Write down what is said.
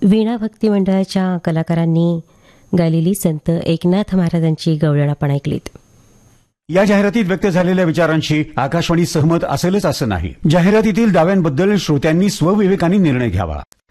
वीणा भक्ती मंडळाच्या कलाकारांनी गायलेली संत एकनाथ महाराजांची गवळण आपण ऐकलीत. या जाहिरातीत व्यक्त झालेल्या विचारांशी आकाशवाणी सहमत असेलच असं नाही. जाहिरातीतील दाव्यांबद्दल श्रोत्यांनी स्वविवेकाने निर्णय घ्यावा.